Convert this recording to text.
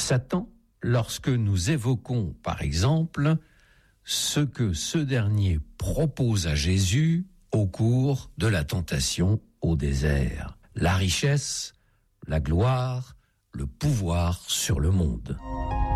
Satan lorsque nous évoquons, par exemple, ce que ce dernier propose à Jésus au cours de la tentation au désert. La richesse, la gloire, le pouvoir sur le monde.